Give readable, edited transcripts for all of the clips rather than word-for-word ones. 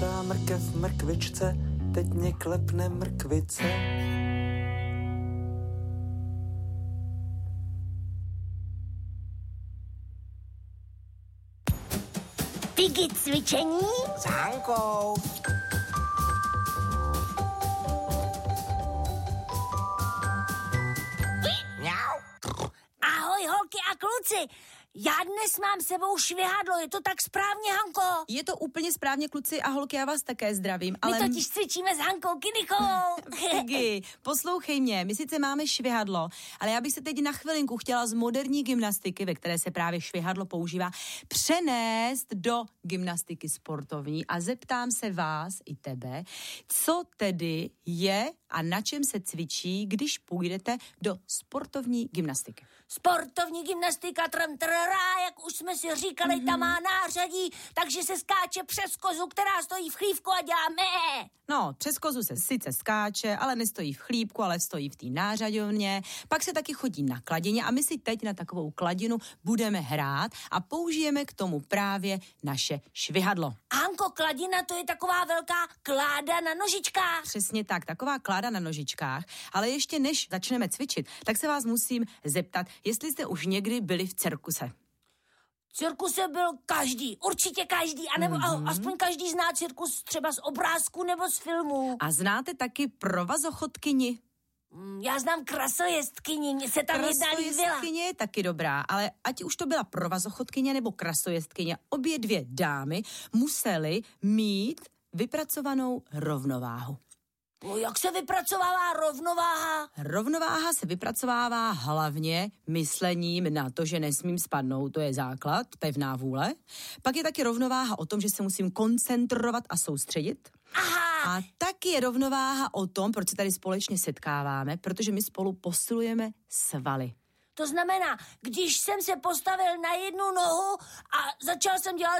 Mrtvá mrkev mrkvičce, teď mě klepne mrkvice. Piggy cvičení s Hankou. Mňau. Ahoj holky a kluci, já dnes mám sebou švihadlo, je to tak správně, Hanko? Je to úplně správně, kluci a holky, já vás také zdravím, ale... My totiž cvičíme s Hankou Kinikovou. Piggy, poslouchej mě, my sice máme švihadlo, ale já bych se teď na chvilinku chtěla z moderní gymnastiky, ve které se právě švihadlo používá, přenést do gymnastiky sportovní a zeptám se vás i tebe, co tedy je a na čem se cvičí, když půjdete do sportovní gymnastiky. Sportovní gymnastika, trrrá, jak už jsme si říkali, tam má nářadí, takže se skáče přes kozu, která stojí v chlívku a dělá mé. No, přes kozu se sice skáče, ale nestojí v chlípku, ale stojí v té nářadovně. Pak se taky chodí na kladině a my si teď na takovou kladinu budeme hrát a použijeme k tomu právě naše švihadlo. Hanko, kladina, to je taková velká kláda na nožičkách. Přesně tak, taková kláda na nožičkách, ale ještě než začneme cvičit, tak se vás musím zeptat, jestli jste už někdy byli v cirkuse. V cirkuse byl každý, určitě každý, anebo aspoň každý zná cirkus třeba z obrázku nebo z filmu. A znáte taky provazochodkyni? Já znám krasojezdkyni, mně se tam jedna líbila. Krasojezdkyně je taky dobrá, ale ať už to byla provazochodkyně nebo krasojezdkyně, obě dvě dámy musely mít vypracovanou rovnováhu. No, jak se vypracovává rovnováha? Rovnováha se vypracovává hlavně myslením na to, že nesmím spadnout, to je základ, pevná vůle. Pak je taky rovnováha o tom, že se musím koncentrovat a soustředit. Aha. A taky je rovnováha o tom, proč se tady společně setkáváme, protože my spolu posilujeme svaly. To znamená, když jsem se postavil na jednu nohu a začal jsem dělat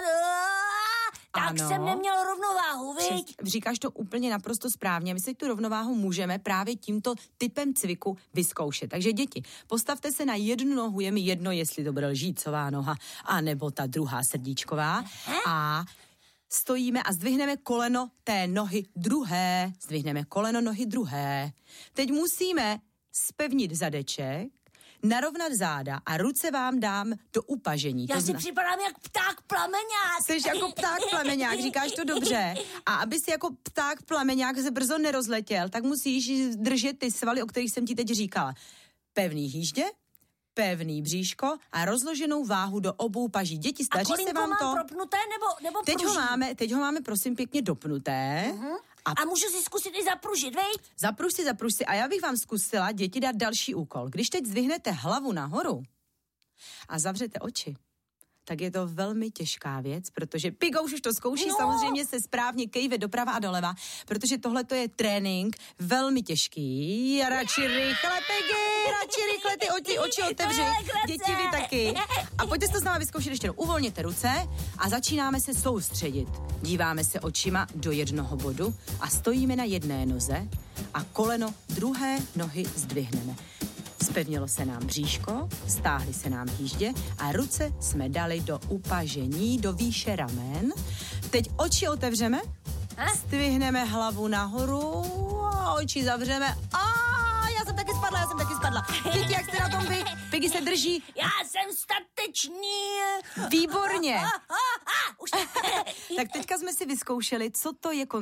tak jsem neměl rovnováhu, viď? Říkáš to úplně naprosto správně. My si tu rovnováhu můžeme právě tímto typem cviku vyzkoušet. Takže děti, postavte se na jednu nohu, je mi jedno, jestli to bude lžícová noha, anebo ta druhá srdíčková. A stojíme a zdvihneme koleno té nohy druhé. Zdvihneme koleno nohy druhé. Teď musíme zpevnit zadeček, narovnat záda a ruce vám dám do upažení. Já si připadám jak pták plameňák. Jsi jako pták plameňák, říkáš to dobře. A aby si jako pták plameňák se brzo nerozletěl, tak musíš držet ty svaly, o kterých jsem ti teď říkala. Pevný hýždě, pevný bříško a rozloženou váhu do obou paží. Děti, staří se vám to? A kolinko mám propnuté nebo teď ho máme prosím pěkně dopnuté. A můžu si zkusit i zapružit, vej? Zapruž si. A já bych vám zkusila, děti, dát další úkol. Když teď zdvihnete hlavu nahoru a zavřete oči, tak je to velmi těžká věc, protože Pigouš už to zkouší, samozřejmě se správně kejve doprava a doleva, protože tohle to je trénink velmi těžký. Radši rychle, Piggy, radši rychle ty oči otevři. Děti, vy taky. A pojďte si to s náma vyzkoušet ještě. Uvolněte ruce a začínáme se soustředit. Díváme se očima do jednoho bodu a stojíme na jedné noze a koleno druhé nohy zdvihneme. Zpevnilo se nám bříško, stáhly se nám hýždě a ruce jsme dali do upažení, do výše ramen. Teď oči otevřeme, zdvihneme hlavu nahoru a oči zavřeme. Já jsem taky spadla. Děti, jak jste na tom vy? Piggy se drží. Já jsem statečný. Výborně. Už. Tak teďka jsme si vyzkoušeli, co to je